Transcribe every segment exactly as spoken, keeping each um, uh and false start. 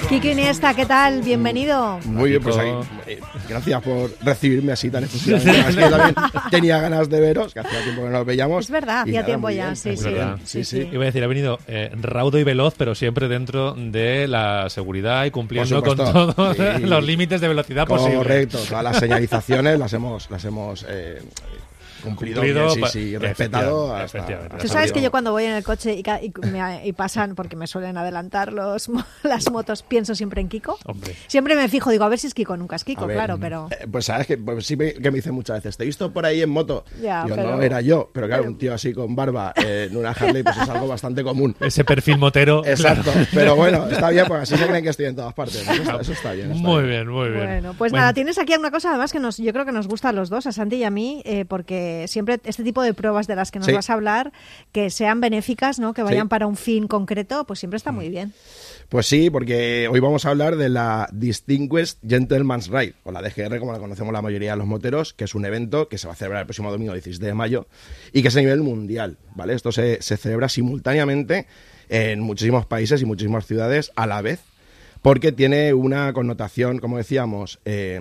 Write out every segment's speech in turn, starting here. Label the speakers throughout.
Speaker 1: Kiko Iniesta, ¿qué tal? Bienvenido.
Speaker 2: Muy bien, pues ahí, eh, gracias por recibirme así tan efusivamente. Es que yo también tenía ganas de veros, que hacía tiempo que no nos veíamos.
Speaker 1: Es verdad, hacía tiempo ya, sí, sí.
Speaker 3: sí, sí. Iba a decir, ha venido eh, raudo y veloz, pero siempre dentro de la seguridad y cumpliendo con todos sí. los límites de velocidad posibles.
Speaker 2: Correcto, todas las señalizaciones las hemos, las hemos eh, cumplido, cumplido bien, sí, sí, respetado. Hasta, hasta
Speaker 1: Tú sabes que yo cuando voy en el coche y, y, me, y pasan, porque me suelen adelantar los las motos, pienso siempre en Kiko.
Speaker 3: Hombre.
Speaker 1: Siempre me fijo, digo, a ver si es Kiko, nunca es Kiko,
Speaker 2: ver,
Speaker 1: claro, pero...
Speaker 2: Eh, pues sabes que pues, sí me, que me dicen muchas veces, te he visto por ahí en moto.
Speaker 1: Ya,
Speaker 2: yo
Speaker 1: pero,
Speaker 2: no era yo, pero claro,
Speaker 1: pero...
Speaker 2: un tío así con barba eh, en una Harley pues es algo bastante común.
Speaker 3: Ese perfil motero.
Speaker 2: Exacto, claro. Pero bueno, está bien, porque así se creen que estoy en todas partes. Eso está, eso está bien. Está
Speaker 3: muy
Speaker 2: bien.
Speaker 3: bien, muy bien.
Speaker 1: Bueno, pues
Speaker 3: bueno.
Speaker 1: nada, tienes aquí una cosa además que nos, yo creo que nos gusta a los dos, a Santi y a mí, eh, porque siempre este tipo de pruebas de las que nos sí. vas a hablar, que sean benéficas, ¿no? Que vayan sí. para un fin concreto, pues siempre está muy bien.
Speaker 2: Pues sí, porque hoy vamos a hablar de la Distinguished Gentleman's Ride, o la D G R, como la conocemos la mayoría de los moteros, que es un evento que se va a celebrar el próximo domingo dieciséis de mayo y que es a nivel mundial, ¿vale? Esto se, se celebra simultáneamente en muchísimos países y muchísimas ciudades a la vez, porque tiene una connotación, como decíamos, eh,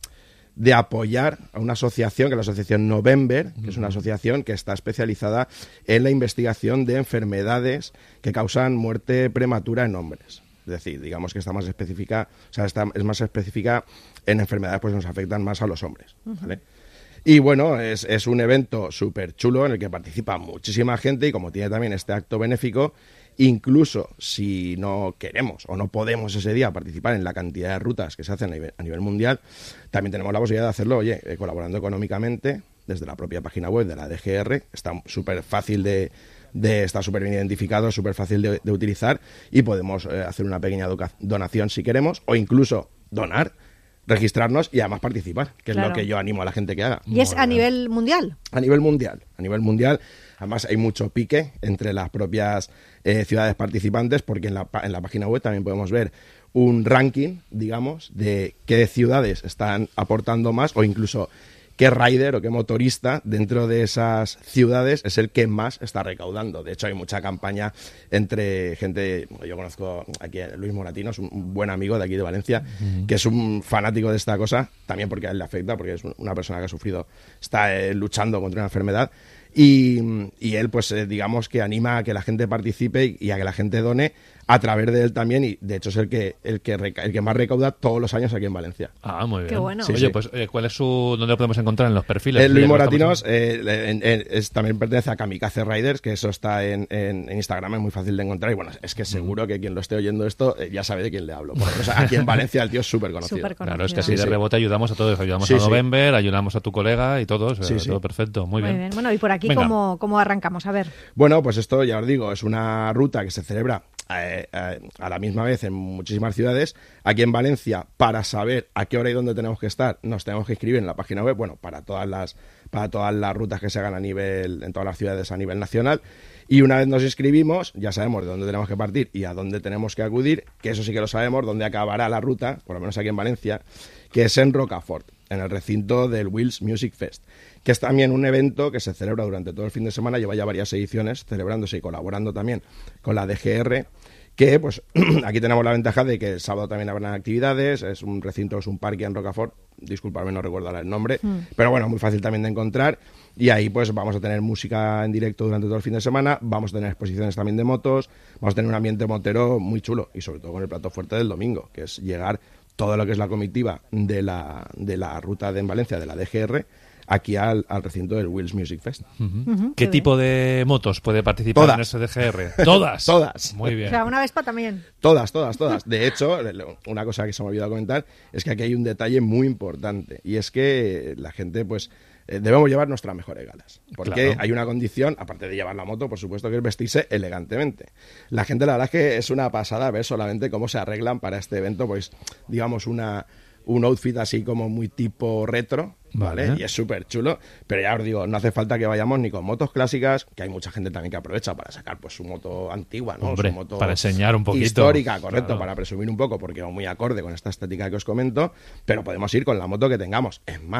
Speaker 2: de apoyar a una asociación, que es la asociación November, que es una asociación que está especializada en la investigación de enfermedades que causan muerte prematura en hombres. Es decir, digamos que está más específica, o sea, está, es más específica en enfermedades pues, que nos afectan más a los hombres, ¿vale? Y bueno, es, es un evento súper chulo en el que participa muchísima gente y como tiene también este acto benéfico, incluso si no queremos o no podemos ese día participar en la cantidad de rutas que se hacen a nivel, a nivel mundial, también tenemos la posibilidad de hacerlo, oye, eh, colaborando económicamente desde la propia página web de la D G R. Está súper fácil de, de está súper bien identificado, súper fácil de, de utilizar y podemos eh, hacer una pequeña donación si queremos o incluso donar, registrarnos y además participar, que
Speaker 1: claro.
Speaker 2: es lo que yo animo a la gente que haga.
Speaker 1: ¿Y es a nivel mundial?
Speaker 2: A nivel mundial, a nivel mundial. Además hay mucho pique entre las propias eh, ciudades participantes porque en la, en la página web también podemos ver un ranking, digamos, de qué ciudades están aportando más o incluso qué rider o qué motorista dentro de esas ciudades es el que más está recaudando. De hecho, hay mucha campaña entre gente... Yo conozco aquí a Luis Moratino, es un buen amigo de aquí de Valencia, uh-huh. que es un fanático de esta cosa, también porque a él le afecta, porque es una persona que ha sufrido, está eh, luchando contra una enfermedad. Y, y él, pues, eh, digamos que anima a que la gente participe y, y a que la gente done a través de él también, y de hecho es el que el que, reca- el que más recauda todos los años aquí en Valencia.
Speaker 3: Ah, muy bien.
Speaker 1: Qué bueno.
Speaker 3: Sí, Oye, sí. pues, eh, ¿cuál es su dónde lo podemos encontrar en los perfiles?
Speaker 2: El Luis Moratinos eh, en, en, es, también pertenece a Kamikaze Riders, que eso está en, en, en Instagram, es muy fácil de encontrar, y bueno, es que seguro que quien lo esté oyendo esto eh, ya sabe de quién le hablo. Porque, o sea, aquí en Valencia el tío es súper conocido.
Speaker 1: Súper conocido.
Speaker 3: Claro, es que así
Speaker 2: sí,
Speaker 3: de rebote
Speaker 2: sí.
Speaker 3: ayudamos a todos, ayudamos
Speaker 2: sí,
Speaker 3: a November,
Speaker 2: sí.
Speaker 3: ayudamos a tu colega y todos,
Speaker 2: sí,
Speaker 3: eh,
Speaker 2: sí.
Speaker 3: todo perfecto, muy,
Speaker 1: muy
Speaker 3: bien.
Speaker 1: bien. Bueno, y por aquí, ¿cómo, ¿cómo arrancamos? A ver.
Speaker 2: Bueno, pues esto ya os digo, es una ruta que se celebra eh, eh, a la misma vez en muchísimas ciudades. Aquí en Valencia, para saber a qué hora y dónde tenemos que estar, nos tenemos que inscribir en la página web, bueno, para todas las para todas las rutas que se hagan a nivel en todas las ciudades a nivel nacional. Y una vez nos inscribimos, ya sabemos de dónde tenemos que partir y a dónde tenemos que acudir, que eso sí que lo sabemos, dónde acabará la ruta, por lo menos aquí en Valencia, que es en Rocafort, en el recinto del Wheels Music Fest, que es también un evento que se celebra durante todo el fin de semana, lleva ya varias ediciones celebrándose y colaborando también con la D G R, que pues aquí tenemos la ventaja de que el sábado también habrán actividades, es un recinto, es un parque en Rocafort, disculpadme, no recuerdo ahora el nombre, mm. pero bueno, muy fácil también de encontrar, y ahí pues vamos a tener música en directo durante todo el fin de semana, vamos a tener exposiciones también de motos, vamos a tener un ambiente motero muy chulo, y sobre todo con el plato fuerte del domingo, que es llegar todo lo que es la comitiva de la, de la ruta de en Valencia, de la D G R, aquí al, al recinto del Wheels Music Fest.
Speaker 3: Uh-huh. Uh-huh. ¿Qué tipo de motos puede participar
Speaker 2: todas.
Speaker 3: en ese D G R? Todas.
Speaker 2: Todas.
Speaker 3: Muy bien.
Speaker 1: O sea, una Vespa también.
Speaker 2: Todas, todas, todas. De hecho, una cosa que se me ha olvidado comentar es que aquí hay un detalle muy importante, y es que la gente, pues, eh, debemos llevar nuestras mejores galas. Porque claro. hay una condición, aparte de llevar la moto, por supuesto, que es vestirse elegantemente. La gente, la verdad es que es una pasada ver solamente cómo se arreglan para este evento, pues, digamos, una... un outfit así como muy tipo retro, ¿vale? Vale. Y es súper chulo, pero ya os digo, no hace falta que vayamos ni con motos clásicas, que hay mucha gente también que aprovecha para sacar pues su moto antigua, ¿no?
Speaker 3: Hombre,
Speaker 2: su moto
Speaker 3: para enseñar un poquito.
Speaker 2: Histórica, correcto,
Speaker 3: claro.
Speaker 2: Para presumir un poco, porque va muy acorde con esta estética que os comento, pero podemos ir con la moto que tengamos. Es más,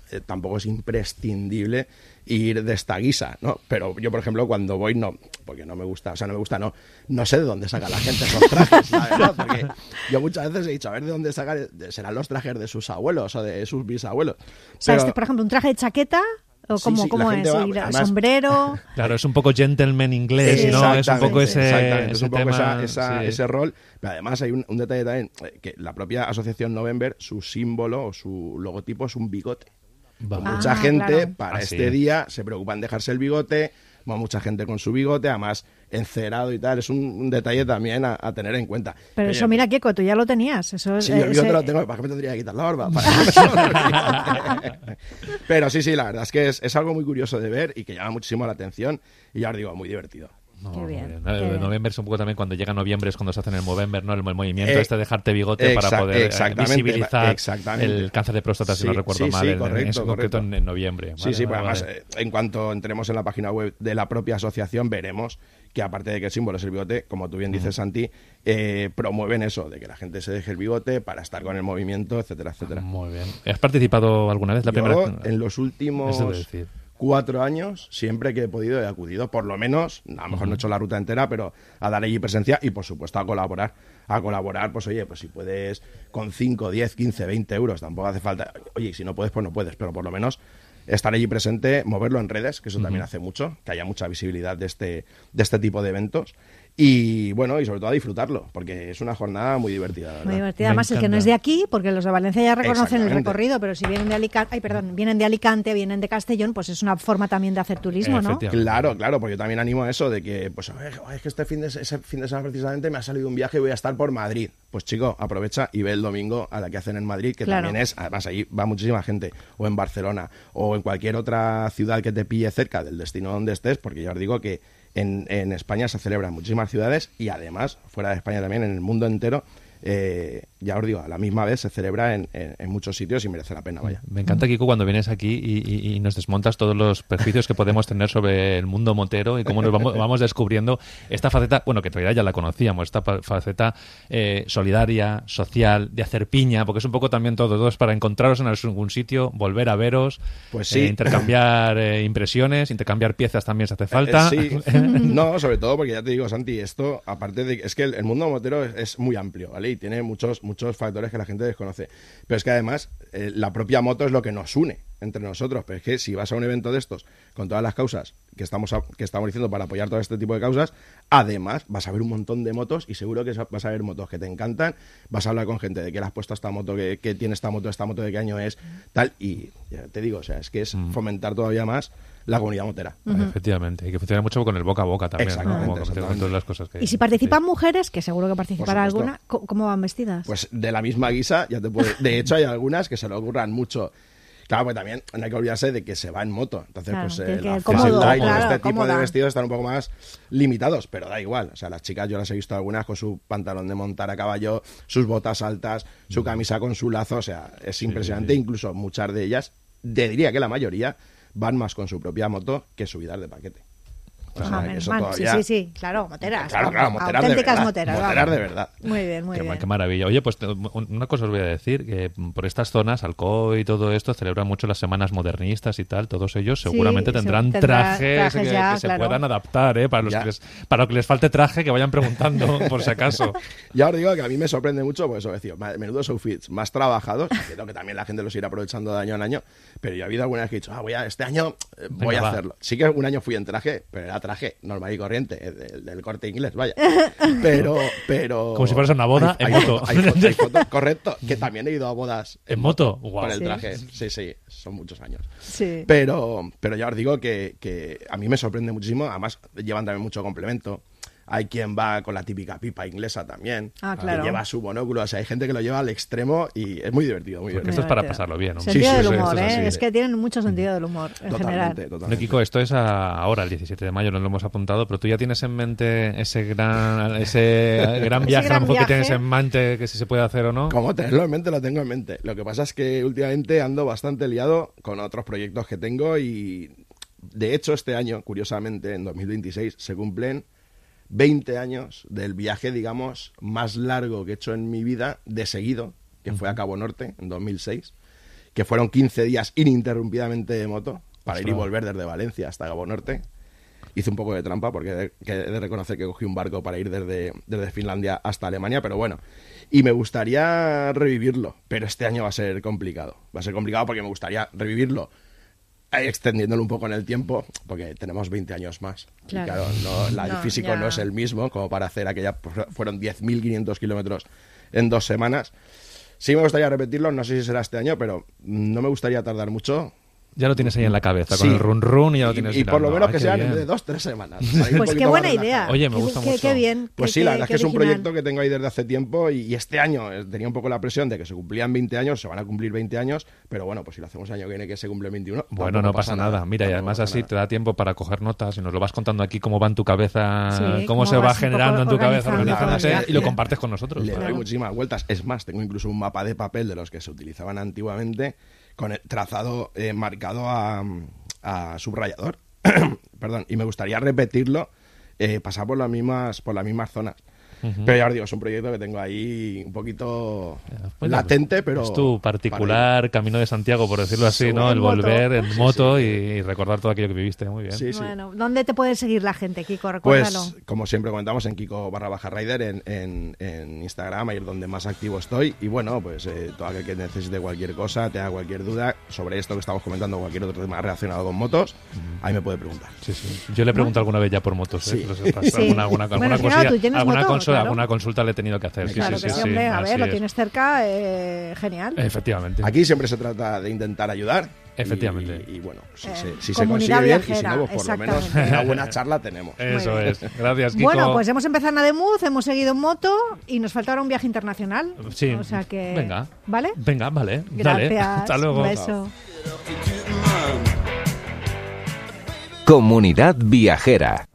Speaker 2: eh, tampoco es imprescindible ir de esta guisa, ¿no? Pero yo, por ejemplo, cuando voy, no, porque no me gusta, o sea, no me gusta, no, no sé de dónde saca la gente esos trajes, la verdad, porque yo muchas veces he dicho, a ver de dónde sacan, serán los trajes de sus abuelos o de sus bisabuelos.
Speaker 1: O sea, Pero, este, por ejemplo, un traje de chaqueta... ¿O cómo, sí, sí, cómo es? Va, además, sombrero.
Speaker 3: Claro, es un poco gentleman inglés,
Speaker 2: sí,
Speaker 3: ¿no? Es un poco ese,
Speaker 2: exactamente,
Speaker 3: ese
Speaker 2: es un poco
Speaker 3: tema,
Speaker 2: esa, esa,
Speaker 3: sí.
Speaker 2: ese rol. Pero además hay un, un detalle también, que la propia asociación November, su símbolo o su logotipo es un bigote. Ah, mucha gente claro. para ah, este sí. día se preocupa en dejarse el bigote, bueno, mucha gente con su bigote, además encerado y tal, es un, un detalle también a, a tener en cuenta.
Speaker 1: Pero que eso, yo, mira, Kiko, tú ya lo tenías. Eso,
Speaker 2: sí,
Speaker 1: eh,
Speaker 2: el bigote
Speaker 1: ese...
Speaker 2: lo tengo, ¿para qué me tendría que quitar la barba? Para Pero sí, sí, la verdad es que es, es algo muy curioso de ver y que llama muchísimo la atención y ya os digo, muy divertido.
Speaker 3: No,
Speaker 1: qué bien,
Speaker 3: bien.
Speaker 1: Qué
Speaker 3: el
Speaker 1: bien.
Speaker 3: Noviembre es un poco también cuando llega noviembre, es cuando se hace en el Movember, ¿no? El, el movimiento
Speaker 2: eh,
Speaker 3: este de dejarte bigote
Speaker 2: exa-
Speaker 3: para poder eh, visibilizar
Speaker 2: exactamente.
Speaker 3: el cáncer de próstata,
Speaker 2: sí,
Speaker 3: si no recuerdo
Speaker 2: sí,
Speaker 3: mal,
Speaker 2: sí,
Speaker 3: en,
Speaker 2: correcto,
Speaker 3: en, en concreto en, en noviembre.
Speaker 2: Sí,
Speaker 3: vale,
Speaker 2: sí,
Speaker 3: vale,
Speaker 2: pues
Speaker 3: vale.
Speaker 2: además, eh, en cuanto entremos en la página web de la propia asociación, veremos que aparte de que el símbolo es el bigote, como tú bien dices, mm. Santi, eh, promueven eso, de que la gente se deje el bigote para estar con el movimiento, etcétera, etcétera.
Speaker 3: Muy bien. ¿Has participado alguna vez? La
Speaker 2: Yo,
Speaker 3: primera...
Speaker 2: en los últimos cuatro años, siempre que he podido he acudido, por lo menos, a lo mejor uh-huh. no he hecho la ruta entera, pero a dar allí presencia y, por supuesto, a colaborar. A colaborar, pues oye, pues si puedes con cinco, diez, quince, veinte euros, tampoco hace falta. Oye, si no puedes, pues no puedes, pero por lo menos estar allí presente, moverlo en redes, que eso uh-huh. también hace mucho, que haya mucha visibilidad de este, de este tipo de eventos. Y bueno, y sobre todo a disfrutarlo, porque es una jornada muy divertida, la verdad.
Speaker 1: Muy divertida, además el que no es de aquí, porque los de Valencia ya reconocen el recorrido, pero si vienen de Alicante, ay, perdón, vienen de Alicante, vienen de Castellón, pues es una forma también de hacer turismo, ¿no?
Speaker 2: Claro, claro, porque yo también animo a eso de que, pues, es que este fin de, ese fin de semana precisamente me ha salido un viaje y voy a estar por Madrid. Pues chico, aprovecha y ve el domingo a la que hacen en Madrid, que claro. también es, además allí va muchísima gente, o en Barcelona, o en cualquier otra ciudad que te pille cerca del destino donde estés, porque ya os digo que En, en España se celebran muchísimas ciudades y además, fuera de España también, en el mundo entero, eh, ya os digo, a la misma vez se celebra en, en, en muchos sitios y merece la pena, vaya.
Speaker 3: Me encanta, Kiko, cuando vienes aquí y, y, y nos desmontas todos los prejuicios que podemos tener sobre el mundo motero y cómo nos vamos, vamos descubriendo esta faceta, bueno, que en realidad ya la conocíamos, esta faceta eh, solidaria, social, de hacer piña, porque es un poco también todo, todo es para encontraros en algún sitio, volver a veros,
Speaker 2: pues sí.
Speaker 3: eh, intercambiar eh, impresiones, intercambiar piezas también se hace falta.
Speaker 2: Eh, sí, no, sobre todo porque ya te digo, Santi, esto, aparte de, es que el, el mundo motero es, es muy amplio, ¿vale? Y tiene muchos, muchos factores que la gente desconoce. Pero es que además, eh, la propia moto es lo que nos une entre nosotros. Pero es que si vas a un evento de estos, con todas las causas que estamos, a, que estamos diciendo para apoyar todo este tipo de causas, además vas a ver un montón de motos y seguro que vas a ver motos que te encantan, vas a hablar con gente de que le has puesto esta moto, que, que tiene esta moto, esta moto de qué año es, tal, y ya te digo, o sea, es que es mm. fomentar todavía más la comunidad motera.
Speaker 3: Uh-huh. Efectivamente, y que funciona mucho con el boca a boca también, ¿no? Como, con todas las cosas que...
Speaker 1: Y si participan sí. mujeres, que seguro que participará alguna, ¿cómo van vestidas?
Speaker 2: Pues de la misma guisa, ya te puedo... De hecho, hay algunas que se le ocurran mucho. Claro, pues también no hay que olvidarse de que se va en moto. Entonces,
Speaker 1: claro,
Speaker 2: pues
Speaker 1: que,
Speaker 2: eh,
Speaker 1: que
Speaker 2: la
Speaker 1: cómodo,
Speaker 2: claro,
Speaker 1: claro,
Speaker 2: este tipo
Speaker 1: cómoda.
Speaker 2: de vestidos están un poco más limitados, pero da igual. O sea, las chicas yo las he visto algunas con su pantalón de montar a caballo, sus botas altas, su camisa con su lazo. O sea, es impresionante. Sí, sí. Incluso muchas de ellas, te diría que la mayoría, van más con su propia moto que subidas de paquete. O sea,
Speaker 1: ah,
Speaker 2: eso
Speaker 1: man,
Speaker 2: todavía...
Speaker 1: Sí, sí, sí, claro, moteras.
Speaker 2: Claro, claro, moteras
Speaker 1: auténticas
Speaker 2: de verdad.
Speaker 1: moteras.
Speaker 2: Moteras
Speaker 1: vamos.
Speaker 2: de verdad.
Speaker 1: Muy bien, muy
Speaker 3: qué,
Speaker 1: bien.
Speaker 3: Qué maravilla. Oye, pues una cosa os voy a decir, que por estas zonas, Alcoy y todo esto, celebran mucho las semanas modernistas y tal, todos ellos seguramente
Speaker 1: sí,
Speaker 3: tendrán
Speaker 1: tendrá,
Speaker 3: trajes,
Speaker 1: trajes
Speaker 3: que,
Speaker 1: ya,
Speaker 3: que se
Speaker 1: claro.
Speaker 3: puedan adaptar, ¿eh? Para los que les, para lo que les falte traje, que vayan preguntando, por si acaso.
Speaker 2: Ya os digo que a mí me sorprende mucho, pues eso, decir, menudos outfits más trabajados, entiendo que también la gente los irá aprovechando de año en año, pero yo he habido alguna vez que he dicho, ah, voy a, este año eh, voy
Speaker 3: Venga,
Speaker 2: a
Speaker 3: va.
Speaker 2: hacerlo. Sí que un año fui en traje, pero era traje normal y corriente, del, del Corte Inglés, vaya. Pero, pero...
Speaker 3: Como si fueras a una boda
Speaker 2: hay,
Speaker 3: en
Speaker 2: hay
Speaker 3: moto.
Speaker 2: Foto, hay, foto, hay foto, correcto, que también he ido a bodas
Speaker 3: en, en moto, moto. Wow.
Speaker 2: Con el
Speaker 1: ¿Sí?
Speaker 2: traje. Sí, sí, son muchos años.
Speaker 1: Sí.
Speaker 2: Pero, pero ya os digo que, que a mí me sorprende muchísimo, además llevan también mucho complemento. Hay quien va con la típica pipa inglesa también,
Speaker 1: ah, claro.
Speaker 2: que lleva su monóculo. O sea, hay gente que lo lleva al extremo y es muy divertido. Muy divertido.
Speaker 3: Esto es para pasarlo bien, ¿no?
Speaker 1: Sentido
Speaker 2: sí,
Speaker 1: del
Speaker 2: sí,
Speaker 1: humor,
Speaker 2: sí,
Speaker 1: ¿eh?
Speaker 2: sí,
Speaker 1: Es
Speaker 2: sí.
Speaker 1: que tienen mucho sentido del humor, en
Speaker 2: Totalmente,
Speaker 1: general.
Speaker 2: totalmente.
Speaker 3: No, Kiko, esto es a, ahora, el diecisiete de mayo, no lo hemos apuntado, pero tú ya tienes en mente ese gran ese gran viaje,
Speaker 1: gran
Speaker 3: a lo mejor
Speaker 1: viaje.
Speaker 3: que tienes en mente, que si se puede hacer o no.
Speaker 2: Como tenerlo en mente, lo tengo en mente. Lo que pasa es que últimamente ando bastante liado con otros proyectos que tengo y, de hecho, este año, curiosamente, en dos mil veintiséis, se cumplen veinte años del viaje, digamos, más largo que he hecho en mi vida de seguido, que uh-huh. fue a Cabo Norte en dos mil seis. que fueron quince días ininterrumpidamente de moto para
Speaker 3: Ostras.
Speaker 2: ir y volver desde Valencia hasta Cabo Norte. Hice un poco de trampa porque he de, que he de reconocer que cogí un barco para ir desde, desde Finlandia hasta Alemania, pero bueno. Y me gustaría revivirlo, pero este año va a ser complicado. Va a ser complicado porque me gustaría revivirlo eh, extendiéndolo un poco en el tiempo, porque tenemos veinte años más.
Speaker 1: Claro.
Speaker 2: Y claro, no, la, el
Speaker 1: No,
Speaker 2: físico
Speaker 1: ya.
Speaker 2: no es el mismo como para hacer aquella... Fueron diez mil quinientos kilómetros en dos semanas. Sí me gustaría repetirlo, no sé si será este año, pero no me gustaría tardar mucho.
Speaker 3: Ya lo tienes ahí en la cabeza, con
Speaker 2: Sí.
Speaker 3: el run run y ya lo
Speaker 2: Y,
Speaker 3: tienes
Speaker 2: y por lo
Speaker 3: mirando.
Speaker 2: menos
Speaker 3: Ay,
Speaker 2: que
Speaker 3: qué
Speaker 2: sean
Speaker 3: bien.
Speaker 2: de dos, tres semanas. para ir un
Speaker 1: Pues qué
Speaker 2: poquito
Speaker 1: buena
Speaker 2: más
Speaker 1: idea.
Speaker 2: relajado.
Speaker 3: Oye, me
Speaker 1: Qué-
Speaker 3: gusta
Speaker 1: qué,
Speaker 3: mucho.
Speaker 1: Qué bien.
Speaker 2: Pues
Speaker 1: qué-
Speaker 2: sí, la
Speaker 1: qué-
Speaker 2: verdad es
Speaker 1: qué
Speaker 2: que es un
Speaker 1: original.
Speaker 2: proyecto que tengo ahí desde hace tiempo y, y este año eh, tenía un poco la presión de que se cumplían veinte años, se van a cumplir veinte años, pero bueno, pues si lo hacemos el año que viene que se cumple veintiuno,
Speaker 3: Bueno,
Speaker 2: tampoco
Speaker 3: no pasa nada. Mira, y
Speaker 2: tampoco
Speaker 3: además
Speaker 2: pasa
Speaker 3: así
Speaker 2: nada.
Speaker 3: te da tiempo para coger notas y nos lo vas contando aquí cómo va en tu cabeza,
Speaker 1: Sí,
Speaker 3: cómo
Speaker 1: cómo
Speaker 3: se va
Speaker 1: vas un
Speaker 3: generando en
Speaker 1: poco
Speaker 3: tu cabeza,
Speaker 1: organizando
Speaker 3: organizándose,
Speaker 1: el viaje.
Speaker 3: y lo compartes con nosotros.
Speaker 2: Le
Speaker 3: Claro.
Speaker 2: doy muchísimas vueltas. Es más, tengo incluso un mapa de papel de los que se utilizaban antiguamente con el trazado eh, marcado a, a subrayador. Perdón, y me gustaría repetirlo, eh, pasar por las mismas, por las mismas zonas.
Speaker 3: Ujú.
Speaker 2: Pero ya os digo, es un proyecto que tengo ahí un poquito
Speaker 3: Bueno,
Speaker 2: latente, pero...
Speaker 3: es tu particular camino de Santiago, por decirlo así,
Speaker 2: Sí,
Speaker 3: ¿no?
Speaker 1: en
Speaker 3: El
Speaker 1: moto.
Speaker 3: volver en
Speaker 2: Sí,
Speaker 3: moto
Speaker 2: sí.
Speaker 3: Y, y recordar todo aquello que viviste. Muy bien.
Speaker 2: Sí, sí.
Speaker 1: Bueno, ¿dónde te puede seguir la gente, Kiko? Recuérdalo.
Speaker 2: Pues, como siempre comentamos, en Kiko barra baja Rider, en, en, en Instagram, ahí es donde más activo estoy. Y bueno, pues eh, todo aquel que necesite cualquier cosa, tenga cualquier duda sobre esto que estamos comentando o cualquier otro tema relacionado con motos, ahí me puede preguntar.
Speaker 3: Sí, sí. Yo le pregunto alguna vez ya por motos. ¿eh?
Speaker 2: Sí.
Speaker 3: Lo sepas.
Speaker 1: Sí.
Speaker 3: Alguna, alguna,
Speaker 1: Bueno,
Speaker 3: alguna,
Speaker 1: es que
Speaker 3: cosilla-
Speaker 1: claro, tú tienes
Speaker 3: alguna,
Speaker 1: moto,
Speaker 3: consulta,
Speaker 1: claro.
Speaker 3: alguna consulta le he tenido que hacer. Sí,
Speaker 1: Claro
Speaker 3: sí,
Speaker 1: que
Speaker 3: sí,
Speaker 1: sí,
Speaker 3: sí,
Speaker 1: hombre. A
Speaker 3: así
Speaker 1: ver, lo
Speaker 3: es.
Speaker 1: tienes cerca, eh, genial.
Speaker 3: Efectivamente.
Speaker 2: Aquí siempre se trata de intentar ayudar.
Speaker 3: Efectivamente.
Speaker 2: Y, y bueno, si,
Speaker 1: Eh,
Speaker 2: se, si se
Speaker 1: comunidad
Speaker 2: consigue bien, y si
Speaker 1: viajera,
Speaker 2: no, pues por lo menos
Speaker 1: exactamente.
Speaker 2: una buena charla tenemos.
Speaker 3: Eso
Speaker 1: Muy bien.
Speaker 3: es. Gracias, Kiko.
Speaker 1: Bueno, pues hemos empezado en Ademuz, hemos seguido en moto y nos falta ahora un viaje internacional.
Speaker 3: Sí.
Speaker 1: O sea que...
Speaker 3: Venga.
Speaker 1: ¿Vale?
Speaker 3: Venga, vale. Dale.
Speaker 1: Gracias.
Speaker 3: Hasta luego.
Speaker 1: Un beso.
Speaker 4: Comunidad Viajera.